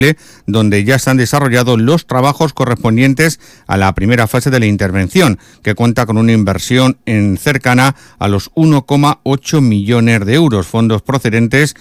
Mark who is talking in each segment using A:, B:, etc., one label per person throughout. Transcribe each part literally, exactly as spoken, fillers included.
A: donde ya se han desarrollado los trabajos correspondientes a la primera fase de la intervención, que cuenta con una inversión en cercana a los uno coma ocho millones de euros, fondos procedentes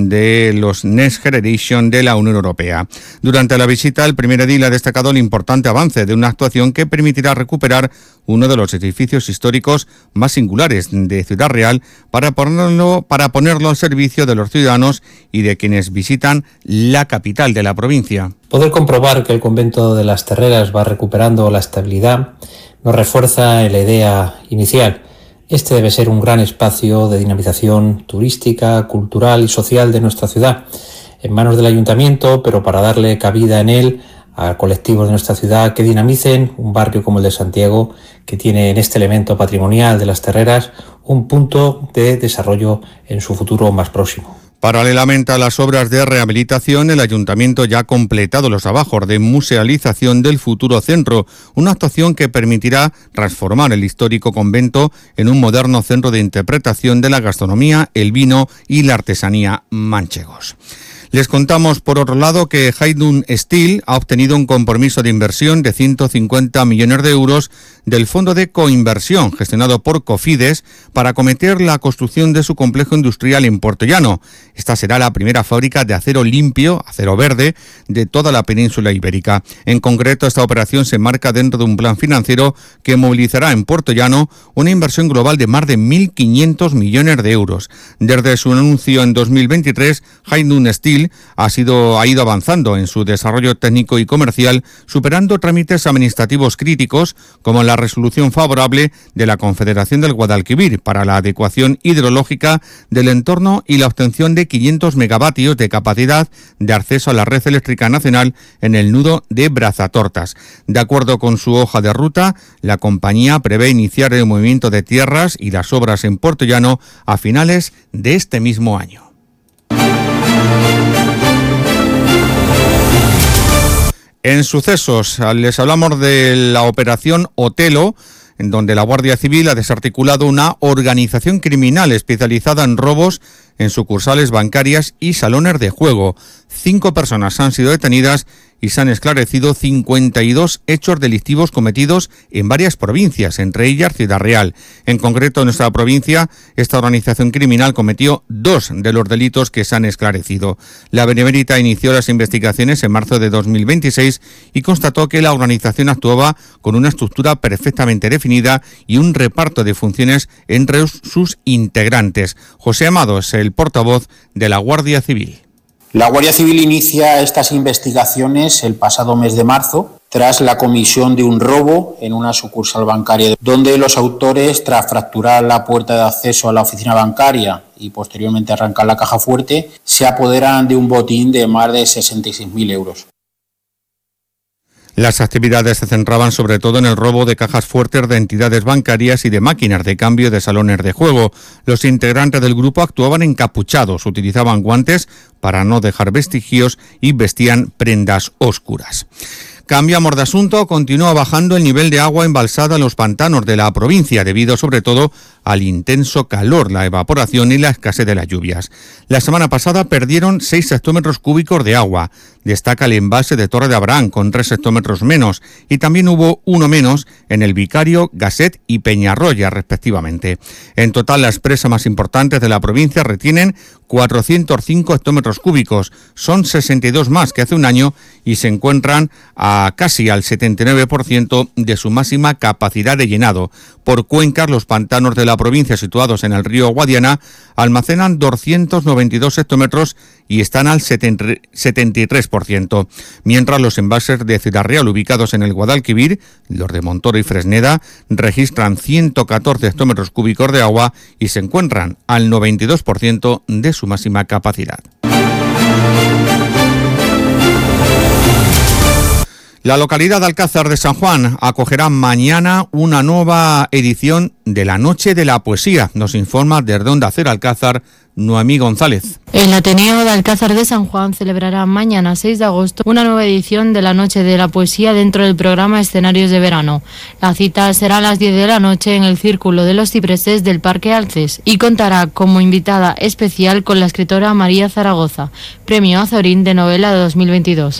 A: de los Next Generation de la Unión Europea. Durante la visita, el primer edil ha destacado el importante avance de una actuación que permitirá recuperar uno de los edificios históricos más singulares de Ciudad Real para ponerlo, para ponerlo al servicio de los ciudadanos y de quienes visitan la capital de la provincia.
B: Poder comprobar que el convento de las Terreras va recuperando la estabilidad nos refuerza en la idea inicial. Este debe ser un gran espacio de dinamización turística, cultural y social de nuestra ciudad, en manos del ayuntamiento, pero para darle cabida en él a colectivos de nuestra ciudad que dinamicen un barrio como el de Santiago, que tiene en este elemento patrimonial de las Terreras un punto de desarrollo en su futuro más próximo.
A: Paralelamente a las obras de rehabilitación, el Ayuntamiento ya ha completado los trabajos de musealización del futuro centro, una actuación que permitirá transformar el histórico convento en un moderno centro de interpretación de la gastronomía, el vino y la artesanía manchegos. Les contamos, por otro lado, que Haydn Steel ha obtenido un compromiso de inversión de ciento cincuenta millones de euros del Fondo de Coinversión, gestionado por Cofides, para acometer la construcción de su complejo industrial en Puerto Llano. Esta será la primera fábrica de acero limpio, acero verde, de toda la península ibérica. En concreto, esta operación se enmarca dentro de un plan financiero que movilizará en Puerto Llano una inversión global de más de mil quinientos millones de euros. Desde su anuncio en dos mil veintitrés, Haydn Steel Ha, sido, ha ido avanzando en su desarrollo técnico y comercial, superando trámites administrativos críticos como la resolución favorable de la Confederación del Guadalquivir para la adecuación hidrológica del entorno y la obtención de quinientos megavatios de capacidad de acceso a la red eléctrica nacional en el nudo de Brazatortas. De acuerdo con su hoja de ruta, la compañía prevé iniciar el movimiento de tierras y las obras en Puerto Llano a finales de este mismo año. En sucesos, les hablamos de la operación Otelo, en donde la Guardia Civil ha desarticulado una organización criminal especializada en robos en sucursales bancarias y salones de juego. Cinco personas han sido detenidas y se han esclarecido cincuenta y dos hechos delictivos cometidos en varias provincias, entre ellas Ciudad Real. En concreto, en nuestra provincia, esta organización criminal cometió dos de los delitos que se han esclarecido. La Benemérita inició las investigaciones en marzo de dos mil veintiséis y constató que la organización actuaba con una estructura perfectamente definida y un reparto de funciones entre sus integrantes. José Amado es el portavoz de la Guardia Civil.
C: La Guardia Civil inicia estas investigaciones el pasado mes de marzo, tras la comisión de un robo en una sucursal bancaria, donde los autores, tras fracturar la puerta de acceso a la oficina bancaria y posteriormente arrancar la caja fuerte, se apoderan de un botín de más de sesenta y seis mil euros.
A: Las actividades se centraban sobre todo en el robo de cajas fuertes de entidades bancarias y de máquinas de cambio de salones de juego. Los integrantes del grupo actuaban encapuchados, utilizaban guantes para no dejar vestigios y vestían prendas oscuras. Cambiamos de asunto. Continúa bajando el nivel de agua embalsada en los pantanos de la provincia, debido sobre todo al intenso calor, la evaporación y la escasez de las lluvias. La semana pasada perdieron seis hectómetros cúbicos de agua. Destaca el embalse de Torre de Abraham, con tres hectómetros menos, y también hubo uno menos en el Vicario, Gasset y Peñarroya, respectivamente. En total, las presas más importantes de la provincia retienen cuatrocientos cinco hectómetros cúbicos. Son sesenta y dos más que hace un año y se encuentran a casi al setenta y nueve por ciento de su máxima capacidad de llenado. Por cuencas, los pantanos de la provincia situados en el río Guadiana almacenan doscientos noventa y dos hectómetros y están al setenta y tres por ciento, mientras los embalses de Ciudad Real, ubicados en el Guadalquivir, los de Montoro y Fresneda, registran ciento catorce hectómetros cúbicos de agua y se encuentran al noventa y dos por ciento de su máxima capacidad. La localidad de Alcázar de San Juan acogerá mañana una nueva edición de la Noche de la Poesía. Nos informa desde Onda Cero Alcázar Noemí González.
D: El Ateneo de Alcázar de San Juan celebrará mañana seis de agosto una nueva edición de la Noche de la Poesía dentro del programa Escenarios de Verano. La cita será a las diez de la noche en el Círculo de los Cipreses del Parque Alces y contará como invitada especial con la escritora María Zaragoza, Premio Azorín de Novela de dos mil veintidós.